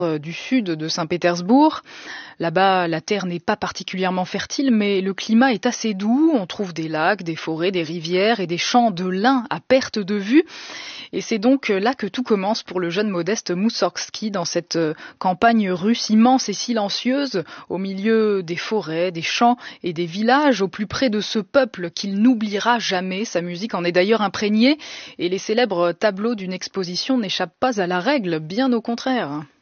du sud de Saint-Pétersbourg. Là-bas, la terre n'est pas particulièrement fertile, mais le climat est assez doux. On trouve des lacs, des forêts, des rivières et des champs de lin à perte de vue. Et c'est donc là que tout commence pour le jeune Modeste Moussorgsky, dans cette campagne russe immense et silencieuse, au milieu des forêts, des champs et des villages, au plus près de ce peuple qu'il n'oubliera jamais. Sa musique en est d'ailleurs imprégnée et les célèbres tableaux d'une exposition n'échappent pas à la règle, bien au contraire.